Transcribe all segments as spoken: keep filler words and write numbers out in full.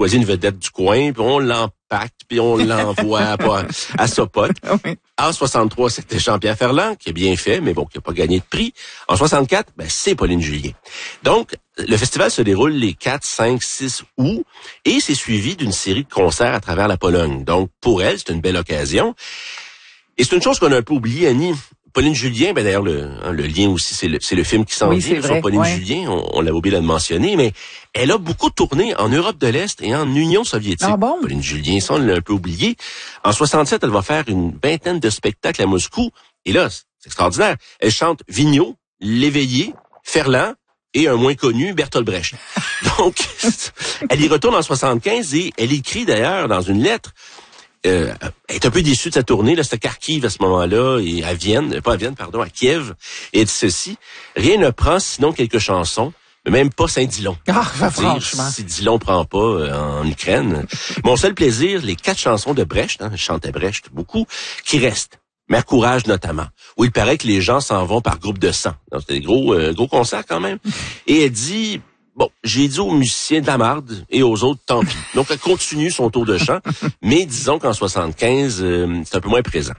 choisit une vedette du coin, puis on l'empacte, puis on l'envoie à, à Sopot. Oui. En soixante-trois, c'était Jean-Pierre Ferland, qui a bien fait, mais bon, qui n'a pas gagné de prix. En soixante-quatre, ben, c'est Pauline Julien. Donc, le festival se déroule les quatre, cinq, six août, et c'est suivi d'une série de concerts à travers la Pologne. Donc, pour elle, c'est une belle occasion. Et c'est une chose qu'on a un peu oubliée, Annie. Pauline Julien, ben d'ailleurs le, hein, le lien aussi, c'est le, c'est le film qui s'en oui, vient sur Pauline ouais. Julien. On, on l'avait oublié de le mentionner, mais elle a beaucoup tourné en Europe de l'Est et en Union soviétique. Ah bon? Pauline Julien, ça on l'a un peu oublié. En soixante-sept, elle va faire une vingtaine de spectacles à Moscou. Et là, c'est extraordinaire. Elle chante Vigneault, L'Éveillé, Ferland et un moins connu, Bertolt Brecht. Donc, elle y retourne en soixante-quinze et elle écrit d'ailleurs dans une lettre. Euh, elle est un peu déçue de sa tournée, là, c'était Kharkiv à ce moment-là, et à Vienne, pas à Vienne, pardon, à Kiev, et elle dit ceci, rien ne prend sinon quelques chansons, mais même pas Saint-Dillon. Ah, franchement. Si Dillon prend pas euh, en Ukraine. Mon seul plaisir, les quatre chansons de Brecht, hein, je chantais Brecht beaucoup, qui restent. Mère Courage notamment, où il paraît que les gens s'en vont par groupe de cent. Donc, c'était des gros, euh, gros concerts quand même. Et elle dit... Bon, j'ai dit aux musiciens de la marde et aux autres, tant pis. Donc, elle continue son tour de chant, mais disons qu'en soixante-quinze, euh, c'est un peu moins présent.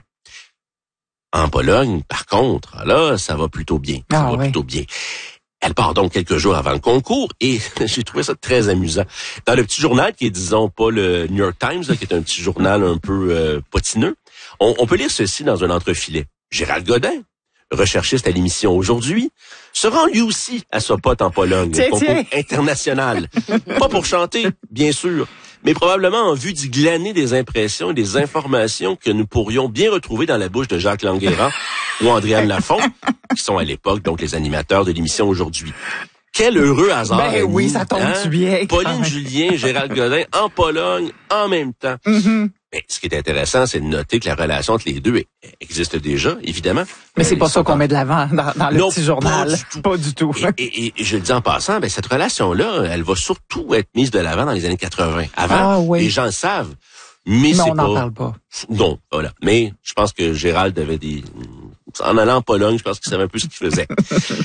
En Pologne, par contre, là, ça va plutôt bien. Ça ah, va oui. plutôt bien. Elle part donc quelques jours avant le concours et j'ai trouvé ça très amusant. Dans le petit journal, qui est, disons, pas le New York Times, là, qui est un petit journal un peu euh, potineux, on, on peut lire ceci dans un entrefilet. Gérald Godin, recherchiste à l'émission Aujourd'hui, se rend lui aussi à Sopot en Pologne, tiens, un concours tiens. international. Pas pour chanter, bien sûr, mais probablement en vue d'y glaner des impressions et des informations que nous pourrions bien retrouver dans la bouche de Jacques Languérand ou Andréane Lafont, qui sont à l'époque donc les animateurs de l'émission Aujourd'hui. Quel heureux hasard. Ben Annie, oui, ça tombe hein? bien. Pauline Julien, Gérald Godin en Pologne en même temps. Mm-hmm. Mais ce qui est intéressant, c'est de noter que la relation entre les deux existe déjà, évidemment. Mais c'est euh, pas ça qu'on met de l'avant dans, dans le non, petit journal. Pas du tout. Pas du tout. Et, et, et je le dis en passant, ben cette relation-là, elle va surtout être mise de l'avant dans les années quatre-vingts. Avant, ah, oui. les gens le savent, mais, mais c'est on pas... n'en parle pas. Non, voilà. Mais je pense que Gérald avait des... En allant en Pologne, je pense qu'il savait un peu ce qu'il faisait.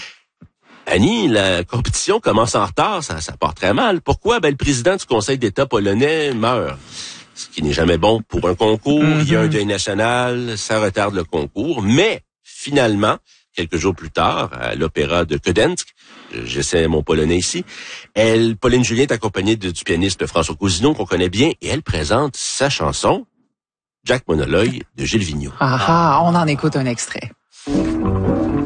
Annie, la compétition commence en retard, ça, ça part très mal. Pourquoi? Ben, le président du Conseil d'État polonais meurt. Ce qui n'est jamais bon pour un concours. Mm-hmm. Il y a un deuil national, ça retarde le concours. Mais, finalement, quelques jours plus tard, à l'opéra de Gdańsk, j'essaie mon polonais ici, elle, Pauline Julien est accompagnée de, du pianiste François Cousineau, qu'on connaît bien, et elle présente sa chanson, Jack Monologue, de Gilles Vigneault. Ah, ah, on en écoute un extrait.